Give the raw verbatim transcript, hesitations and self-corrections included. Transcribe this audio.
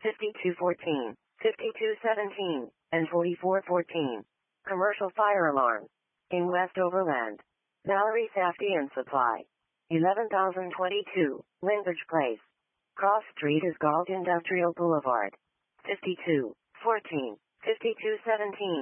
fifty-two fourteen, fifty-two seventeen, and forty-four fourteen. Commercial fire alarm. In West Overland. Valerie Safety and Supply. eleven thousand twenty-two, Lindbridge Place. Cross Street is Galt Industrial Boulevard. fifty-two fourteen, fifty-two seventeen.